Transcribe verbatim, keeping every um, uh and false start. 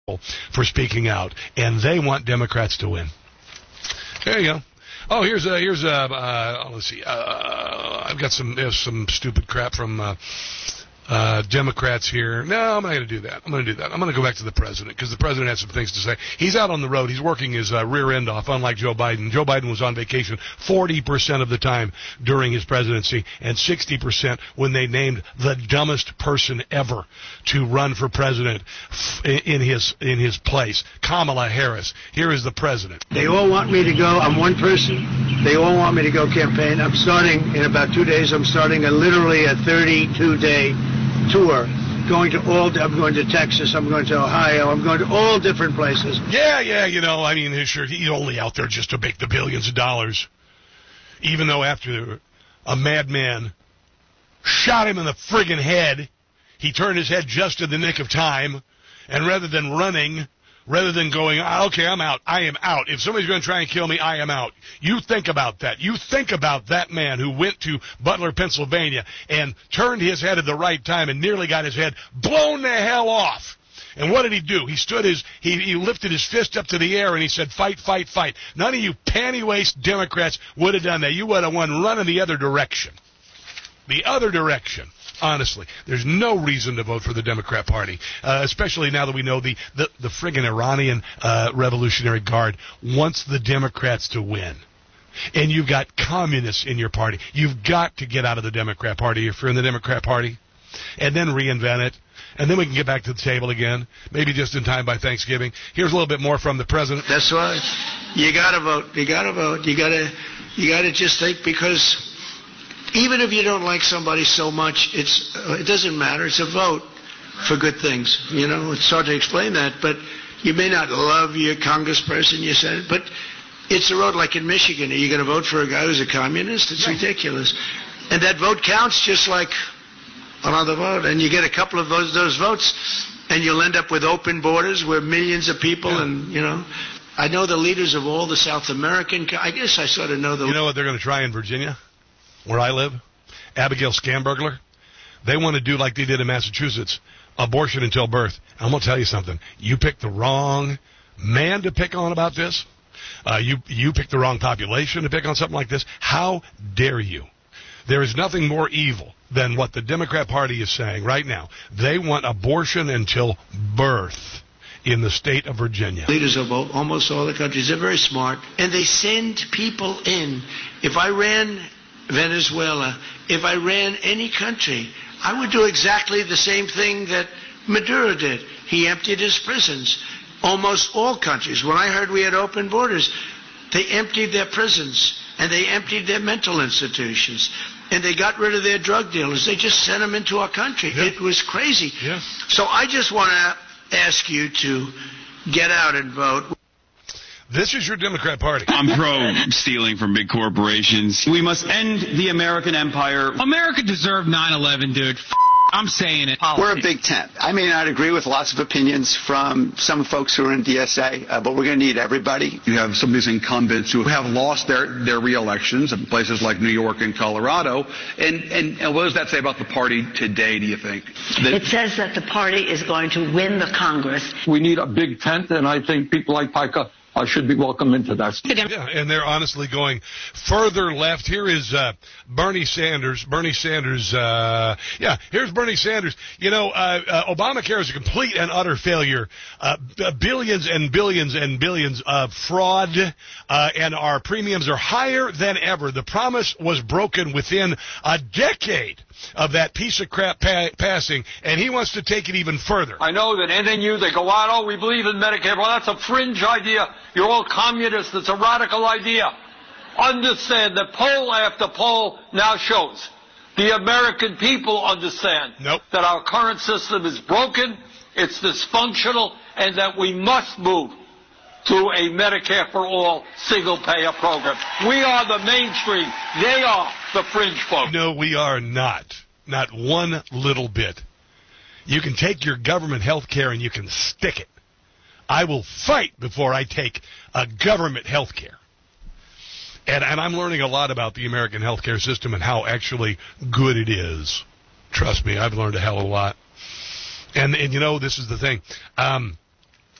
for speaking out, and they want Democrats to win. There you go. Oh, here's a here's a uh, let's see. Uh, I've got some there's some stupid crap from uh, uh, Democrats here. No, I'm not going to do that. I'm going to do that. I'm going to go back to the president because the president has some things to say. He's out on the road. He's working his uh, rear end off, unlike Joe Biden. Joe Biden was on vacation forty percent of the time during his presidency and sixty percent when they named the dumbest person ever to run for president in his in his place, Kamala Harris. Here is the president. They all want me to go. I'm one person. They all want me to go campaign. I'm starting in about two days. I'm starting a literally a thirty-two day tour, going to all. I'm going to Texas. I'm going to Ohio. I'm going to all different places. Yeah, yeah. You know, I mean, sure, he's only out there just to make the billions of dollars. Even though after a madman shot him in the friggin' head, he turned his head just in the nick of time, and rather than running, rather than going, okay, I'm out, I am out. If somebody's going to try and kill me, I am out. You think about that. You think about that man who went to Butler, Pennsylvania, and turned his head at the right time and nearly got his head blown the hell off. And what did he do? He stood his, he, he lifted his fist up to the air and he said, fight, fight, fight. None of you panty-waist Democrats would have done that. You would have won running the other direction. The other direction. Honestly, there's no reason to vote for the Democrat Party, uh, especially now that we know the, the, the friggin' Iranian uh, Revolutionary Guard wants the Democrats to win. And you've got communists in your party. You've got to get out of the Democrat Party if you're in the Democrat Party, and then reinvent it. And then we can get back to the table again, maybe just in time by Thanksgiving. Here's a little bit more from the president. That's right. You got to vote. You got to vote. You got to you got to just think, because even if you don't like somebody so much, it's uh, it doesn't matter. It's a vote for good things. You know, it's hard to explain that, but you may not love your congressperson, you said, but it's a road. Like in Michigan, are you going to vote for a guy who's a communist? It's ridiculous. And that vote counts just like another vote. And you get a couple of those those votes, and you'll end up with open borders where millions of people, yeah. and, you know, I know the leaders of all the South American, I guess I sort of know the... You know what they're going to try in Virginia? Where I live, Abigail Scambergler, they want to do like they did in Massachusetts, abortion until birth. I'm going to tell you something. You picked the wrong man to pick on about this. Uh, you you picked the wrong population to pick on something like this. How dare you? There is nothing more evil than what the Democrat Party is saying right now. They want abortion until birth in the state of Virginia. Leaders of almost all the countries, they're very smart, and they send people in. If I ran Venezuela, if I ran any country, I would do exactly the same thing that Maduro did. He emptied his prisons. Almost all countries. When I heard we had open borders, they emptied their prisons, and they emptied their mental institutions, and they got rid of their drug dealers. They just sent them into our country. Yeah. It was crazy. Yeah. So I just want to ask you to get out and vote. This is your Democrat Party. I'm pro stealing from big corporations. We must end the American empire. America deserved nine eleven, dude. F- I'm saying it. We're a big tent. I may not agree with lots of opinions from some folks who are in D S A, uh, but we're going to need everybody. You have some of these incumbents who have lost their, their re-elections in places like New York and Colorado. And, and, and what does that say about the party today, do you think? That it says that the party is going to win the Congress. We need a big tent, and I think people like Pica I should be welcome into that. Yeah, and they're honestly going further left. Here is uh, Bernie Sanders. Bernie Sanders, uh, yeah, here's Bernie Sanders. You know, uh, uh, Obamacare is a complete and utter failure. Uh, billions and billions and billions of fraud, uh, and our premiums are higher than ever. The promise was broken within a decade of that piece of crap pa- passing, and he wants to take it even further. I know that N N U, they go out, oh, we believe in Medicare. Well, that's a fringe idea. You're all communists. It's a radical idea. Understand that poll after poll now shows the American people understand nope. that our current system is broken, it's dysfunctional, and that we must move to a Medicare for all single-payer program. We are the mainstream. They are the fringe folks. No, we are not. Not one little bit. You can take your government health care and you can stick it. I will fight before I take a government health care. And, and I'm learning a lot about the American health care system and how actually good it is. Trust me, I've learned a hell of a lot. And, and you know, this is the thing. Um,